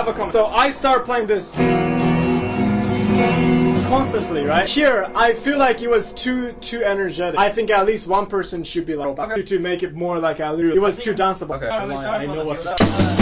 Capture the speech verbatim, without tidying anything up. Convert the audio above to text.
have a comment. So I start playing this constantly, right? Here, I feel like it was too too energetic. I think at least one person should be like okay. to, to make it more like a, it was too danceable. Okay. I know what to